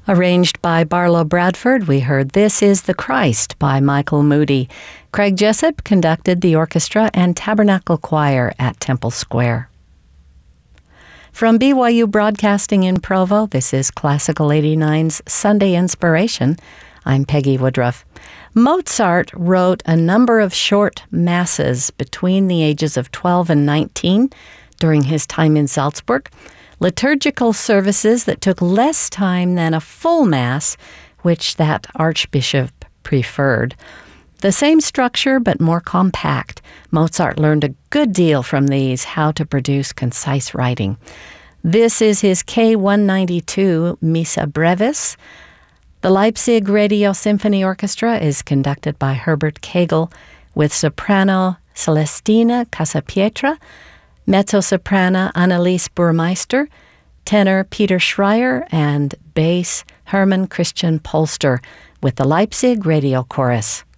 Arranged by Barlow Bradford, we heard This Is the Christ by Michael Moody. Craig Jessup conducted the orchestra and tabernacle choir at Temple Square. From BYU Broadcasting in Provo, this is Classical 89's Sunday Inspiration. I'm Peggy Woodruff. Mozart wrote a number of short masses between the ages of 12 and 19 during his time in Salzburg, liturgical services that took less time than a full Mass, which that archbishop preferred. The same structure, but more compact. Mozart learned a good deal from these, how to produce concise writing. This is his K-192 Missa Brevis. The Leipzig Radio Symphony Orchestra is conducted by Herbert Kegel with soprano Celestina Casapietra, mezzo-soprano Anneliese Burmeister, tenor Peter Schreier, and bass Hermann Christian Polster with the Leipzig Radio Chorus.